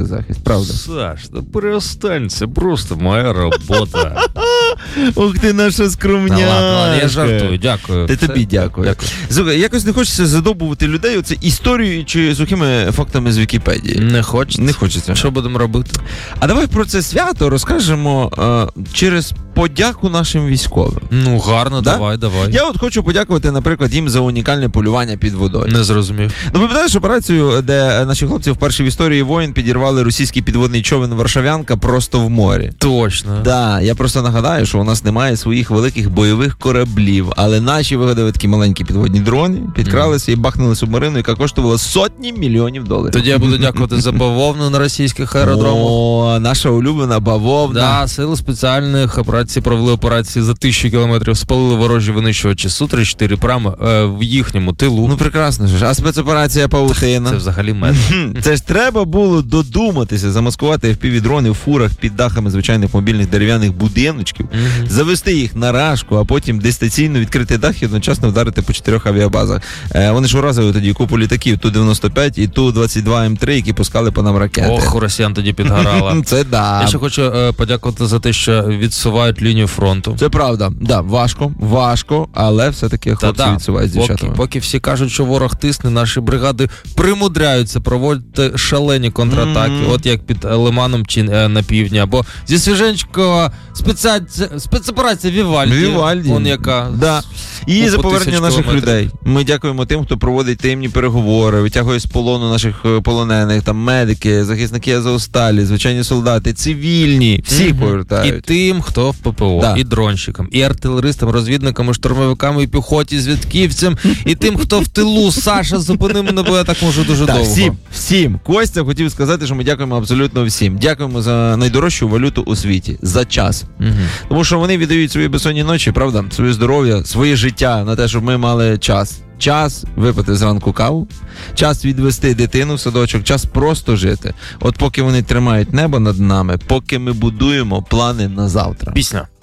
захист, правда. Саш, да перестань, це просто моя робота. Ух ти, наша скромняшка. Ладно, я жартую, дякую. Тобі дякую. Слухай, якось не хочеться задовбувати людей оце історією чи сухими фактами з Вікіпедії. Не хочеться. Що будемо робити? А давай про це свято розкажемо через подяку нашим військовим. Ну, гарно, да? Давай. Я от хочу подякувати, наприклад, їм за унікальне полювання під водою. Не зрозумів. Ну, пам'ятаєш операцію, де наші хлопці вперше в історії воїн підірвали російський підводний човен «Варшавянка» просто в морі? Точно. Да, я просто нагадаю, що у нас немає своїх великих бойових кораблів, але наші вигадали такі маленькі підводні дрони, підкралися і бахнули субмарину, яка коштувала сотні мільйонів доларів. Тоді я буду дякувати за бавовну на російських аеродромах. О, наша улюблена бавовна. Да, сили спеціальних операцій провели операції за 1000 кілометрів, спалили ворожі винищувачі Су-34 прямо в їхньому тилу. Ну прекрасно ж. А спецоперація «Павутина»? Це взагалі мед. Це ж треба було додуматися, замаскувати FPV-дрони в фурах під дахами звичайних мобільних дерев'яних будиночків, завести їх на рашку, а потім дистанційно відкрити дах і одночасно вдарити по 4 авіабазах. Вони ж уразили тоді купу літаків Ту-95 і Ту-22М3, які пускали по нам ракети. Ох, у росіян тоді підгорало. Це да. Я ще хочу подякувати за те, що відсувають лінію фронту. Це правда. Да, важко, але все-таки хлопці відсувають з дівчатами. Поки всі кажуть, що ворог тисне, наші бригади примудряються проводити шалені контратаки, от як під Лиманом чи на півдні, або зі Свіженського спецоперація Вівальді. Вон яка. Да. І за повернення наших людей. Ми дякуємо тим, хто проводить таємні переговори, витягує з полону наших полонених, там медики, захисники Азовсталі, звичайні солдати, цивільні, всіх повертають. І тим, хто в ППО, і дронщикам, і артилеристам, розвідникам, і штурмовикам, і піхоті, звідківцям, і тим, хто в тилу. Саша, зупини мене, бо я так можу дуже довго. Всім. Костя хотів сказати, що ми дякуємо абсолютно всім. Дякуємо за найдорожчу валюту у світі. За час. Тому що вони віддають свої безсонні ночі, правда? Своє здоров'я, своє життя на те, щоб ми мали час. Час випити зранку каву, час відвести дитину в садочок, час просто жити. От поки вони тримають небо над нами, поки ми будуємо плани на завтра. Пісня.